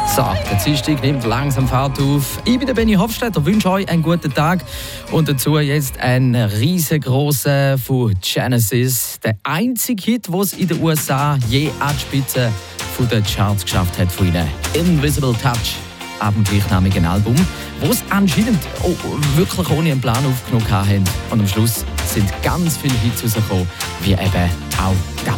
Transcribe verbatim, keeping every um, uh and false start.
So, der Dienstag nimmt langsam Fahrt auf. Ich bin der Benni Hofstetter, wünsche euch einen guten Tag. Und dazu jetzt ein riesengroßer von Genesis. Der einzige Hit, den es in den U S A je an die Spitze der Charts geschafft hat von ihnen. Invisible Touch, ab dem gleichnamigen Album, wo es anscheinend oh, wirklich ohne einen Plan aufgenommen haben. Und am Schluss sind ganz viele Hits rausgekommen, wie eben auch das.